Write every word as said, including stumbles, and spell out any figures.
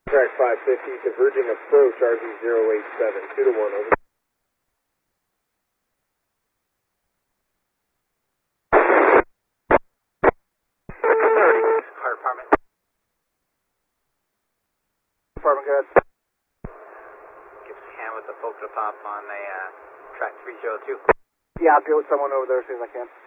Track five fifty, diverging approach, R Z zero eight seven, two to one, over. thirty, fire department. Department, go ahead. Give us a hand with the focus pop on the uh, track three zero two. Yeah, I'll deal with someone over there as soon as I can.